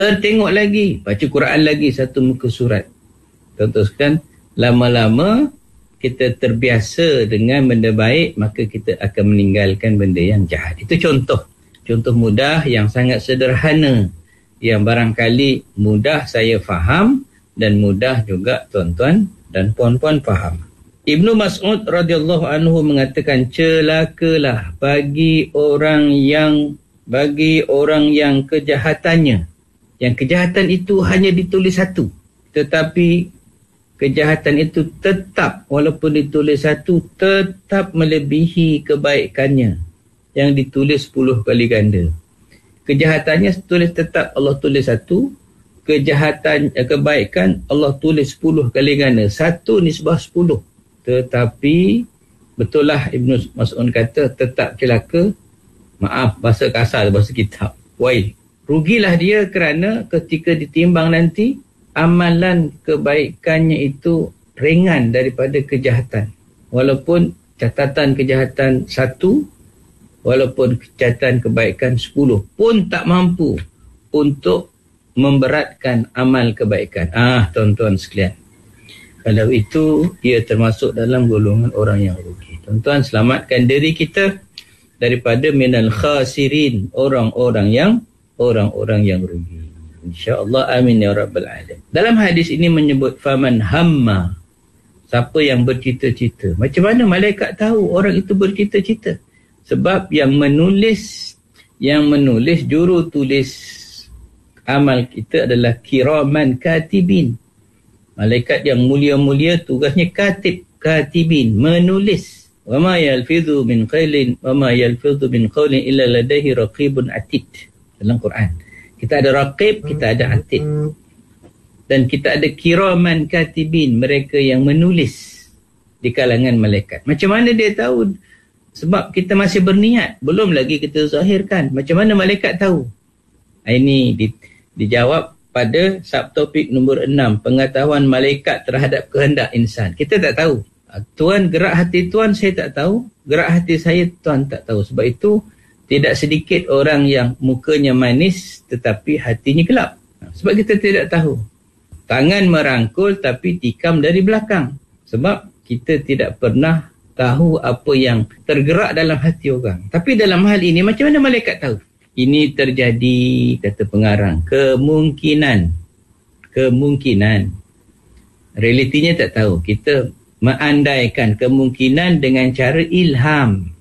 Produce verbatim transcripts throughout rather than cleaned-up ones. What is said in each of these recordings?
tengok lagi, baca Quran lagi satu muka surat. Contohkan, lama-lama kita terbiasa dengan benda baik, maka kita akan meninggalkan benda yang jahat. Itu contoh. Contoh mudah yang sangat sederhana, yang barangkali mudah saya faham dan mudah juga tuan-tuan dan puan-puan faham. Ibnu Mas'ud radhiyallahu anhu mengatakan, celakalah bagi orang yang bagi orang yang kejahatannya, yang kejahatan itu hanya ditulis satu, tetapi kejahatan itu tetap, walaupun ditulis satu, tetap melebihi kebaikannya yang ditulis sepuluh kali ganda. Kejahatannya tulis tetap, Allah tulis satu. Kejahatan, kebaikan Allah tulis sepuluh kali ganda. Satu nisbah sepuluh. Tetapi betullah Ibnu Mas'ud kata, tetap celaka. Maaf bahasa kasar, bahasa kitab. Wail. Rugilah dia kerana ketika ditimbang nanti, amalan kebaikannya itu ringan daripada kejahatan. Walaupun catatan kejahatan satu, walaupun catatan kebaikan sepuluh, pun tak mampu untuk memberatkan amal kebaikan. Ah, tuan-tuan sekalian. Kalau itu, ia termasuk dalam golongan orang yang rugi. Tuan-tuan, selamatkan diri kita daripada minal khasirin, orang-orang yang orang-orang yang rugi. InsyaAllah, amin ya rabbal alamin. Dalam hadis ini menyebut faman hamma, siapa yang bercita-cita. Macam mana malaikat tahu orang itu bercita-cita? Sebab yang menulis yang menulis juru tulis amal kita adalah kiraman katibin. Malaikat yang mulia-mulia tugasnya katib, katibin, menulis. Wa ma yalfidhu min qailin wa ma yalfidhu min qaulin illa ladaihi raqibun atid. Dalam Quran. Kita ada raqib, kita ada atid. Dan kita ada kiraman katibin, mereka yang menulis di kalangan malaikat. Macam mana dia tahu? Sebab kita masih berniat, belum lagi kita zahirkan. Macam mana malaikat tahu? Ini di, dijawab pada subtopik nombor enam, pengetahuan malaikat terhadap kehendak insan. Kita tak tahu. Tuan gerak hati Tuan, saya tak tahu. Gerak hati saya, Tuan tak tahu. Sebab itu, tidak sedikit orang yang mukanya manis tetapi hatinya gelap. Sebab kita tidak tahu. Tangan merangkul tapi tikam dari belakang. Sebab kita tidak pernah tahu apa yang tergerak dalam hati orang. Tapi dalam hal ini, macam mana malaikat tahu? Ini terjadi, kata pengarang, kemungkinan. Kemungkinan. Realitinya tak tahu. Kita mengandaikan kemungkinan dengan cara ilham.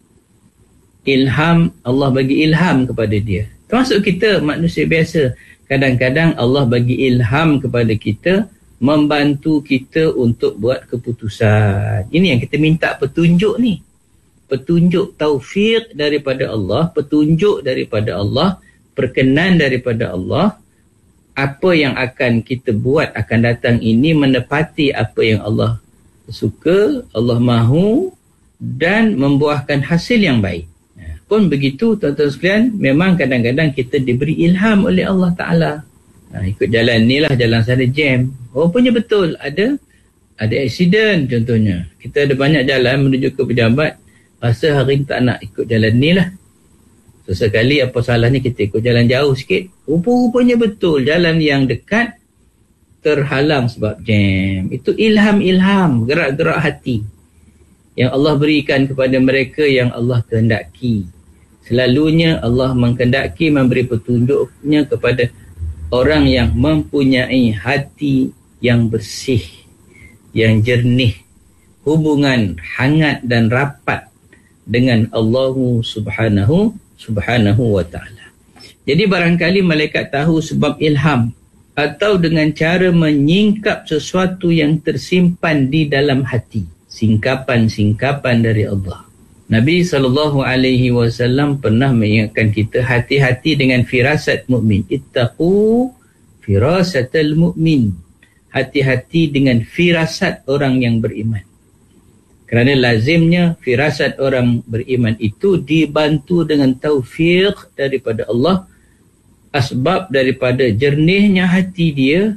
Ilham, Allah bagi ilham kepada dia. Termasuk kita manusia biasa. Kadang-kadang Allah bagi ilham kepada kita, membantu kita untuk buat keputusan. Ini yang kita minta petunjuk ni. Petunjuk taufiq daripada Allah, petunjuk daripada Allah, perkenan daripada Allah. Apa yang akan kita buat akan datang ini menepati apa yang Allah suka, Allah mahu dan membuahkan hasil yang baik. Pun begitu tuan-tuan sekalian, memang kadang-kadang kita diberi ilham oleh Allah Ta'ala. Nah, ikut jalan ni lah, jalan sana jam. Rupanya betul, ada ada accident contohnya. Kita ada banyak jalan menuju ke pejabat, rasa hari ni tak nak ikut jalan ni lah. Sesekali apa salahnya kita ikut jalan jauh sikit. Rupa-rupanya betul, jalan yang dekat terhalang sebab jam. Itu ilham-ilham, gerak-gerak hati yang Allah berikan kepada mereka yang Allah kehendaki. Selalunya Allah menghendaki memberi petunjuknya kepada orang yang mempunyai hati yang bersih, yang jernih, hubungan hangat dan rapat dengan Allah subhanahu subhanahu wa ta'ala. Jadi barangkali malaikat tahu sebab ilham atau dengan cara menyingkap sesuatu yang tersimpan di dalam hati. Singkapan-singkapan dari Allah. Nabi sallallahu alaihi wasallam pernah mengingatkan kita, hati-hati dengan firasat mukmin. Ittaqu firasatal mukmin. Hati-hati dengan firasat orang yang beriman. Kerana lazimnya firasat orang beriman itu dibantu dengan taufiq daripada Allah. Asbab daripada jernihnya hati dia,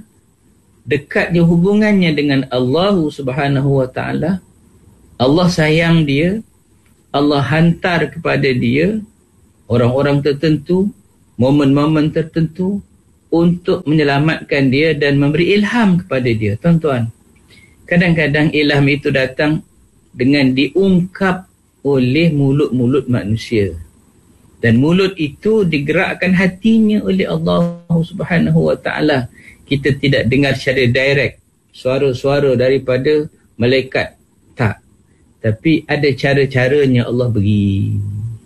dekatnya hubungannya dengan Allah subhanahu wa ta'ala. Allah sayang dia. Allah hantar kepada dia orang-orang tertentu, momen-momen tertentu untuk menyelamatkan dia dan memberi ilham kepada dia. Tuan-tuan, kadang-kadang ilham itu datang dengan diungkap oleh mulut-mulut manusia. Dan mulut itu digerakkan hatinya oleh Allah Subhanahu Wa Taala. Kita tidak dengar secara direct suara-suara daripada malaikat. Tak. Tapi ada cara-caranya Allah beri.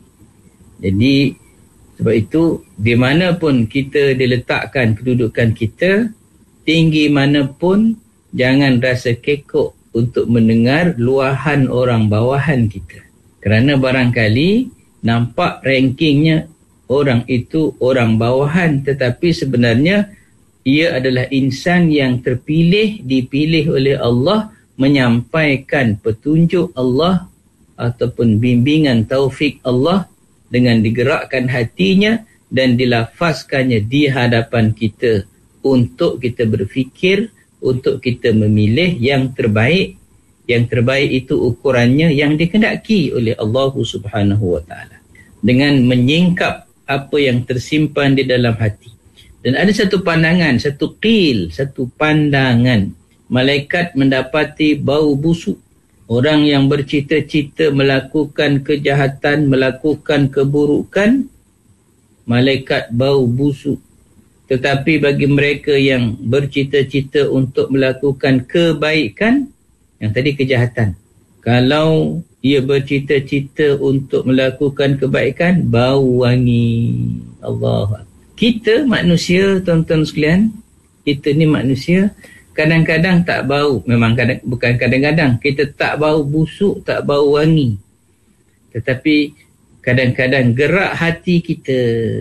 Jadi, sebab itu, di mana pun kita diletakkan kedudukan kita, tinggi mana pun, jangan rasa kekok untuk mendengar luahan orang bawahan kita. Kerana barangkali nampak rankingnya orang itu orang bawahan, tetapi sebenarnya ia adalah insan yang terpilih, dipilih oleh Allah, menyampaikan petunjuk Allah ataupun bimbingan taufik Allah dengan digerakkan hatinya dan dilafazkannya di hadapan kita untuk kita berfikir, untuk kita memilih yang terbaik. Yang terbaik itu ukurannya yang dikehendaki oleh Allah Subhanahu Wa Taala dengan menyingkap apa yang tersimpan di dalam hati. Dan ada satu pandangan, satu qil, satu pandangan. Malaikat mendapati bau busuk. Orang yang bercita-cita melakukan kejahatan, melakukan keburukan, malaikat bau busuk. Tetapi bagi mereka yang bercita-cita untuk melakukan kebaikan, yang tadi kejahatan, kalau ia bercita-cita untuk melakukan kebaikan, bau wangi. Allah. Kita manusia, tuan-tuan sekalian, kita ni manusia, kadang-kadang tak bau. Memang kadang, bukan kadang-kadang, kita tak bau busuk, tak bau wangi. Tetapi kadang-kadang gerak hati kita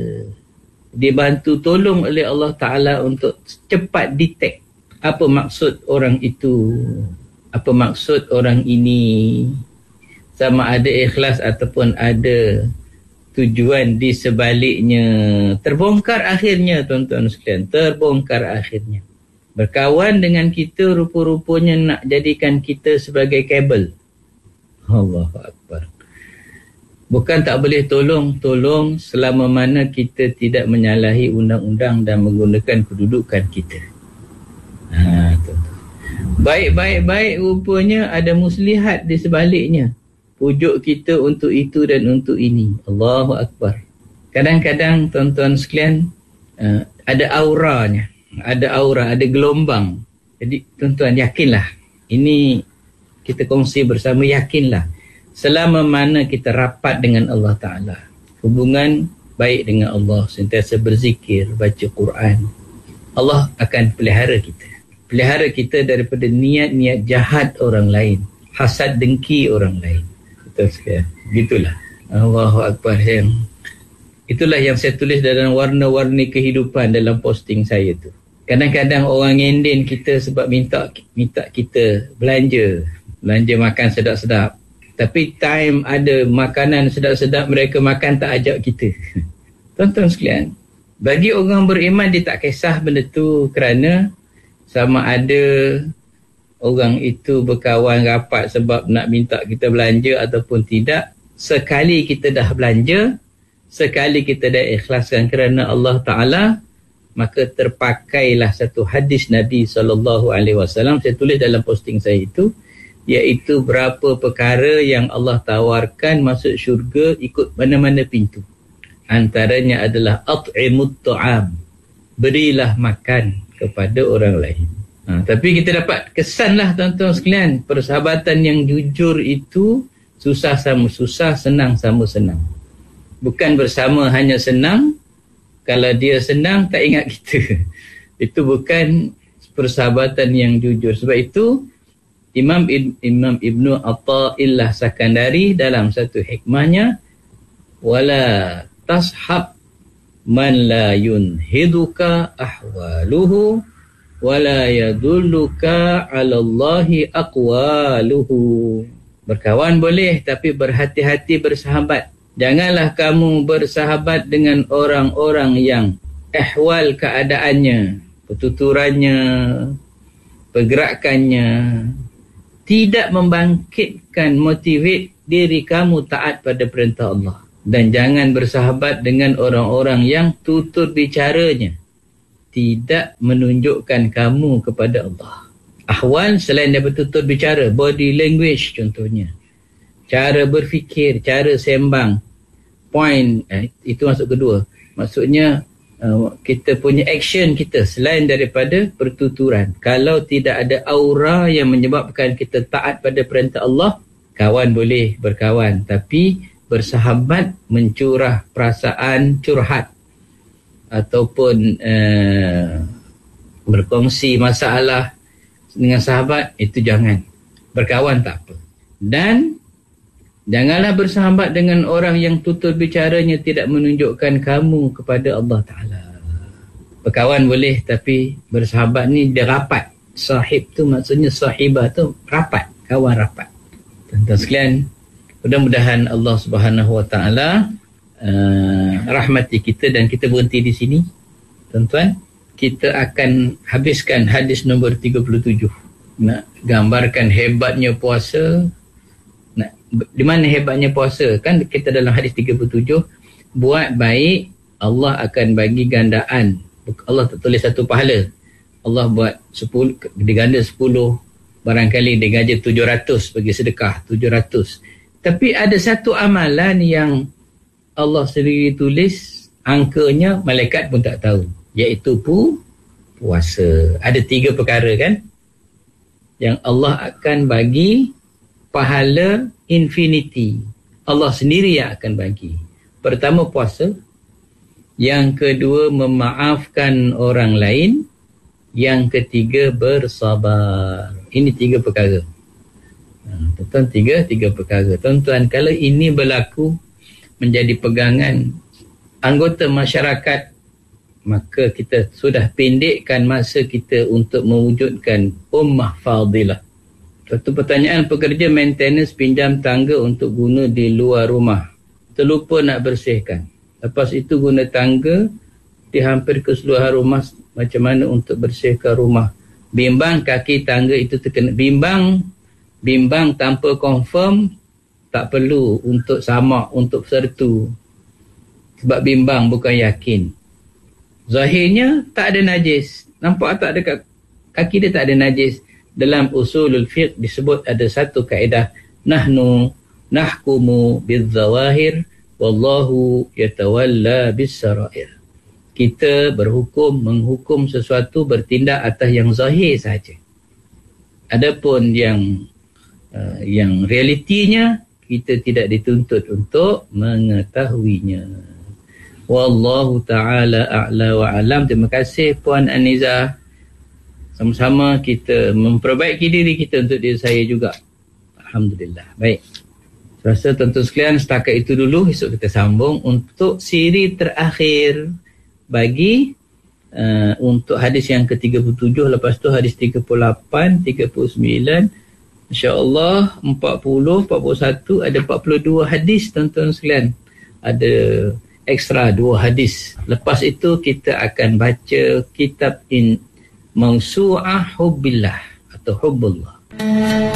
dibantu tolong oleh Allah Ta'ala untuk cepat detect apa maksud orang itu, apa maksud orang ini, sama ada ikhlas ataupun ada tujuan di sebaliknya. Terbongkar akhirnya, tuan-tuan sekalian, terbongkar akhirnya. Berkawan dengan kita rupa-rupanya nak jadikan kita sebagai kabel. Allahu Akbar. Bukan tak boleh tolong, tolong selama mana kita tidak menyalahi undang-undang dan menggunakan kedudukan kita. Ha, tuan-tuan. Baik-baik-baik rupanya ada muslihat di sebaliknya. Pujuk kita untuk itu dan untuk ini. Allahu Akbar. Kadang-kadang tuan-tuan sekalian, uh, ada auranya. Ada aura, ada gelombang. Jadi tuan-tuan yakinlah. Ini kita kongsi bersama, yakinlah. Selama mana kita rapat dengan Allah Ta'ala, hubungan baik dengan Allah, sentiasa berzikir, baca Quran, Allah akan pelihara kita. Pelihara kita daripada niat-niat jahat orang lain, hasad dengki orang lain. Betul sekali. Begitulah. Allahu Akbar. Yang itulah yang saya tulis dalam warna-warni kehidupan dalam posting saya tu. Kadang-kadang orang ngenden kita sebab minta minta kita belanja, belanja makan sedap-sedap. Tapi time ada makanan sedap-sedap mereka makan, tak ajak kita. Tuan-tuan sekalian, bagi orang beriman dia tak kisah benda tu, kerana sama ada orang itu berkawan rapat sebab nak minta kita belanja ataupun tidak. Sekali kita dah belanja, sekali kita dah ikhlaskan kerana Allah Ta'ala, maka terpakailah satu hadis Nabi sallallahu alaihi wasallam. Saya tulis dalam posting saya itu, iaitu berapa perkara yang Allah tawarkan masuk syurga ikut mana-mana pintu. Antaranya adalah at'imut ta'am, berilah makan kepada orang lain. Ha, tapi kita dapat kesanlah tuan-tuan sekalian, persahabatan yang jujur itu susah sama susah, senang sama senang. Bukan bersama hanya senang, kalau dia senang tak ingat kita. Itu bukan persahabatan yang jujur. Sebab itu Imam Imam Ibnu Atha'illah Sakandari dalam satu hikmahnya, wala tashab man la yunhiduka ahwaluhu wala yadulluka 'ala Allahi aqwaluhu. Berkawan boleh, tapi berhati-hati bersahabat. Janganlah kamu bersahabat dengan orang-orang yang ahwal keadaannya, pertuturannya, pergerakannya tidak membangkitkan, motivate diri kamu taat pada perintah Allah. Dan jangan bersahabat dengan orang-orang yang tutur bicaranya tidak menunjukkan kamu kepada Allah. Ahwal selain daripada tutur bicara, body language contohnya, cara berfikir, cara sembang, point, eh, itu masuk kedua. Maksudnya uh, kita punya action kita selain daripada pertuturan. Kalau tidak ada aura yang menyebabkan kita taat pada perintah Allah, kawan boleh berkawan, tapi bersahabat mencurah perasaan curhat ataupun uh, berkongsi masalah dengan sahabat, itu jangan. Berkawan tak apa. Dan janganlah bersahabat dengan orang yang tutur bicaranya tidak menunjukkan kamu kepada Allah Ta'ala. Berkawan boleh, tapi bersahabat ni dia rapat. Sahib tu maksudnya sahibah tu rapat, kawan rapat. Tuan-tuan sekalian, mudah-mudahan Allah Subhanahu Wa Ta'ala uh, rahmati kita dan kita berhenti di sini. Tuan-tuan, kita akan habiskan hadis nombor tiga puluh tujuh. Nak gambarkan hebatnya puasa. Nak, di mana hebatnya puasa? Kan kita dalam hadis tiga puluh tujuh, buat baik, Allah akan bagi gandaan. Allah tak tulis satu pahala. Allah buat sepuluh, diganda sepuluh, barangkali digaji tujuh ratus bagi sedekah, tujuh ratus. Tapi ada satu amalan yang Allah sendiri tulis angkanya, malaikat pun tak tahu, iaitu pu, puasa. Ada tiga perkara kan yang Allah akan bagi pahala infinity. Allah sendiri yang akan bagi. Pertama, puasa. Yang kedua, memaafkan orang lain. Yang ketiga, bersabar. Ini tiga perkara. Tuan-tuan, tiga, tiga perkara. Tuan-tuan, kalau ini berlaku menjadi pegangan anggota masyarakat, maka kita sudah pendekkan masa kita untuk mewujudkan ummah fadilah. Satu pertanyaan, pekerja maintenance pinjam tangga untuk guna di luar rumah, terlupa nak bersihkan. Lepas itu guna tangga di hampir keseluruhan rumah, macam mana untuk bersihkan rumah? Bimbang kaki tangga itu terkena. Bimbang bimbang tanpa confirm tak perlu untuk samak, untuk sertu. Sebab bimbang bukan yakin. Zahirnya tak ada najis. Nampak tak dekat kaki dia tak ada najis. Dalam usulul fiqh disebut ada satu kaedah, nahnu nahkumu bizzawahir wallahu yatawalla bis-sarair. Kita berhukum, menghukum sesuatu, bertindak atas yang zahir saja. Adapun yang uh, yang realitinya, kita tidak dituntut untuk mengetahuinya. Wallahu ta'ala a'la wa alam. Terima kasih Puan Aniza. Sama-sama kita memperbaiki diri kita untuk diri saya juga. Alhamdulillah. Baik. Saya rasa tuan-tuan sekalian, setakat itu dulu. Esok kita sambung untuk siri terakhir bagi uh, untuk hadis yang ke tiga puluh tujuh. Lepas tu hadis tiga puluh lapan, tiga puluh sembilan, insya-Allah empat puluh, empat puluh satu, ada empat puluh dua hadis tuan-tuan sekalian. Ada ekstra dua hadis. Lepas itu kita akan baca kitab in Mawsu'ah Hubbillah atau Hubbullah.